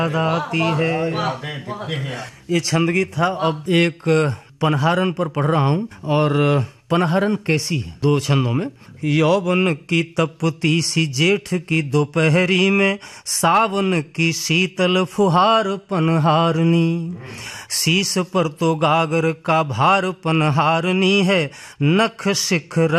याद आती है। ये छंद गीत था। अब एक पनहारन पर पढ़ रहा हूँ। और पनहारन कैसी है, 2 छंदों में। यौवन की तपती सी जेठ की दोपहरी में सावन की शीतल फुहार पनहारनी, शीश पर तो गागर का भार पनहारनी है, नख शिखर